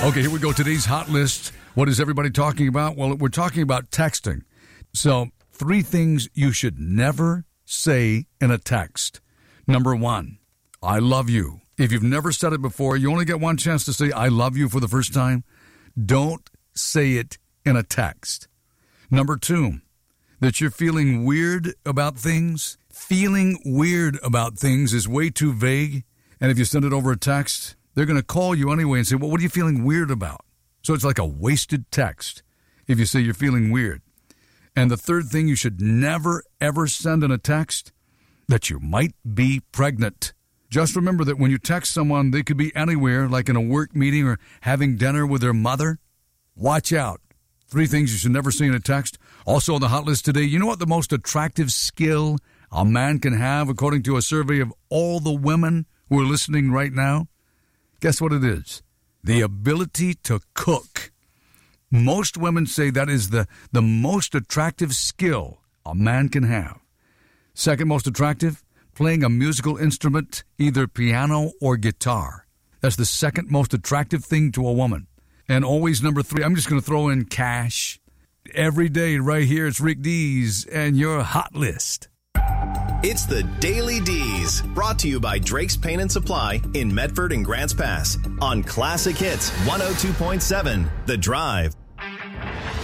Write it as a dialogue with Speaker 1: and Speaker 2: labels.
Speaker 1: Okay, here we go. Today's hot list. What is everybody talking about? Well, we're talking about texting. So, 3 things you should never say in a text. Number 1, I love you. If you've never said it before, you only get one chance to say I love you for the first time. Don't say it in a text. Number 2, that you're feeling weird about things. Feeling weird about things is way too vague. And if you send it over a text, they're going to call you anyway and say, well, what are you feeling weird about? So it's like a wasted text if you say you're feeling weird. And the 3rd thing you should never, ever send in a text, that you might be pregnant. Just remember that when you text someone, they could be anywhere, like in a work meeting or having dinner with their mother. Watch out. 3 things you should never say in a text. Also on the hot list today, you know what the most attractive skill a man can have, according to a survey of all the women who are listening right now? Guess what it is? The ability to cook. Most women say that is the most attractive skill a man can have. Second most attractive, playing a musical instrument, either piano or guitar. That's the second most attractive thing to a woman. And always number 3, I'm just going to throw in cash. Every day right here, it's Rick Dees and your hot list.
Speaker 2: It's the Daily D's, brought to you by Drake's Paint and Supply in Medford and Grants Pass on Classic Hits 102.7 The Drive.